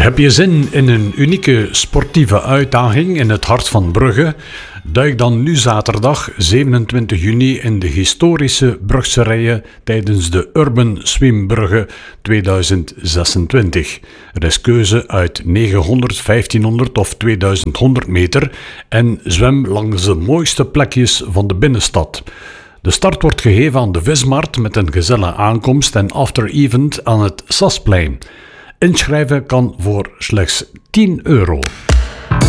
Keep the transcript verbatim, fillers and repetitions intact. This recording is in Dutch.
Heb je zin in een unieke sportieve uitdaging in het hart van Brugge? Duik dan nu zaterdag zevenentwintig juni in de historische Brugse rijen tijdens de Urban Swim Brugge tweeduizend zesentwintig. Er is keuze uit negenhonderd, vijftienhonderd of tweeduizend honderd meter en zwem langs de mooiste plekjes van de binnenstad. De start wordt gegeven aan de Vismarkt met een gezellige aankomst en after-event aan het Sasplein. Inschrijven kan voor slechts tien euro.